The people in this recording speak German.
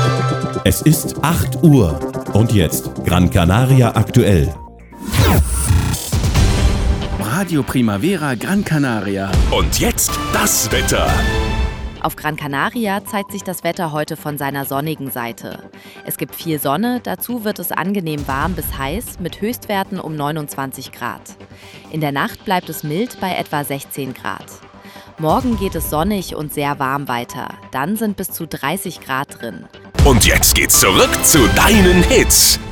Es ist 8 Uhr. Und jetzt Gran Canaria aktuell. Radio Primavera Gran Canaria. Und jetzt das Wetter. Auf Gran Canaria zeigt sich das Wetter heute von seiner sonnigen Seite. Es gibt viel Sonne, dazu wird es angenehm warm bis heiß mit Höchstwerten um 29 Grad. In der Nacht bleibt es mild bei etwa 16 Grad. Morgen geht es sonnig und sehr warm weiter. Dann sind bis zu 30 Grad drin. Und jetzt geht's zurück zu deinen Hits.